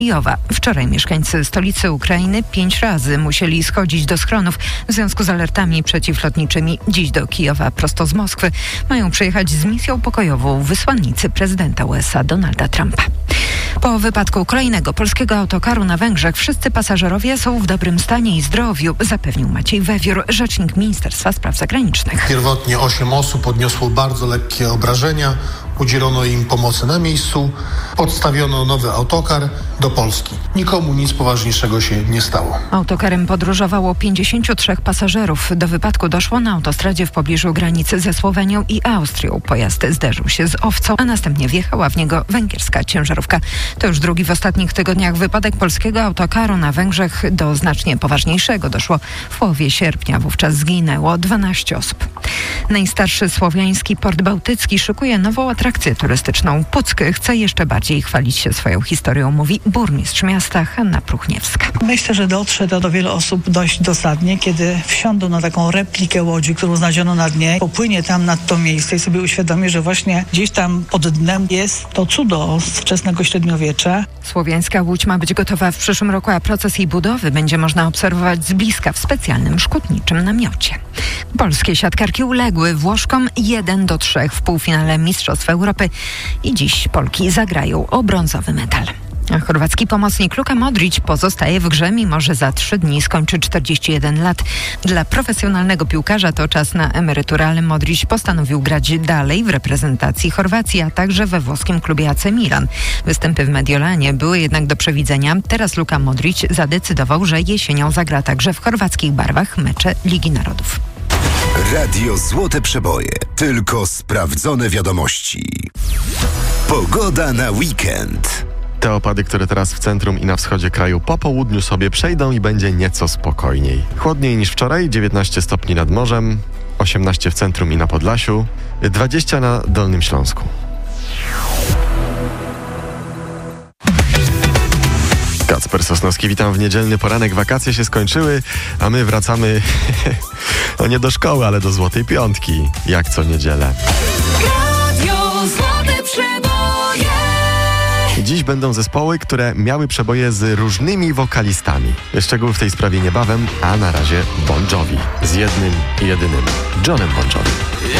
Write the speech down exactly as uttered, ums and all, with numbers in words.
Kijowa. Wczoraj mieszkańcy stolicy Ukrainy pięć razy musieli schodzić do schronów w związku z alertami przeciwlotniczymi. Dziś do Kijowa prosto z Moskwy mają przyjechać z misją pokojową wysłannicy prezydenta U S A Donalda Trumpa. Po wypadku kolejnego polskiego autokaru na Węgrzech wszyscy pasażerowie są w dobrym stanie i zdrowiu, zapewnił Maciej Wewiór, rzecznik Ministerstwa Spraw Zagranicznych. Pierwotnie osiem osób odniosło bardzo lekkie obrażenia. Udzielono im pomocy na miejscu, podstawiono nowy autokar do Polski. Nikomu nic poważniejszego się nie stało. Autokarem podróżowało pięćdziesięciu trzech pasażerów. Do wypadku doszło na autostradzie w pobliżu granicy ze Słowenią i Austrią. Pojazd zderzył się z owcą, a następnie wjechała w niego węgierska ciężarówka. To już drugi w ostatnich tygodniach wypadek polskiego autokaru na Węgrzech. Do znacznie poważniejszego doszło w połowie sierpnia. Wówczas zginęło dwanaście osób. Najstarszy słowiański port bałtycki szykuje nową atrakcję turystyczną. Puck chce jeszcze bardziej chwalić się swoją historią, mówi burmistrz miasta Hanna Pruchniewska. Myślę, że dotrze to do wielu osób dość dosadnie, kiedy wsiądą na taką replikę łodzi, którą znaleziono na dnie, popłynie tam nad to miejsce i sobie uświadomi, że właśnie gdzieś tam pod dnem jest to cudo z wczesnego średniowiecza. Słowiańska łódź ma być gotowa w przyszłym roku, a proces jej budowy będzie można obserwować z bliska w specjalnym szkutniczym namiocie. Polskie siatkarki uległy Włoszkom jeden do trzech w półfinale Mistrzostw Europy i dziś Polki zagrają o brązowy medal. A chorwacki pomocnik Luka Modrić pozostaje w grze, mimo że za trzy dni skończy czterdzieści jeden lat. Dla profesjonalnego piłkarza to czas na emeryturę, ale Modrić postanowił grać dalej w reprezentacji Chorwacji, a także we włoskim klubie A C Milan. Występy w Mediolanie były jednak do przewidzenia. Teraz Luka Modrić zadecydował, że jesienią zagra także w chorwackich barwach mecze Ligi Narodów. Radio Złote Przeboje. Tylko sprawdzone wiadomości. Pogoda na weekend. Te opady, które teraz w centrum i na wschodzie kraju po południu sobie przejdą i będzie nieco spokojniej. Chłodniej niż wczoraj, dziewiętnaście stopni nad morzem, osiemnaście w centrum i na Podlasiu, dwadzieścia na Dolnym Śląsku. Kacper Sosnowski, witam w niedzielny poranek. Wakacje się skończyły, a my wracamy no nie do szkoły, ale do Złotej Piątki, jak co niedzielę. Radio Złote Przeboje. Dziś będą zespoły, które miały przeboje z różnymi wokalistami. Szczegóły w tej sprawie niebawem, a na razie Bon Jovi z jednym i jedynym Johnem Bon Jovi.